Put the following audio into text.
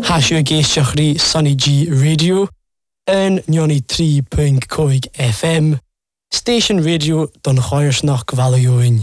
Hasio géisteachrí Sunny G Radio yn 93.5 FM, Station Radio don Choirsnach Gvalioin.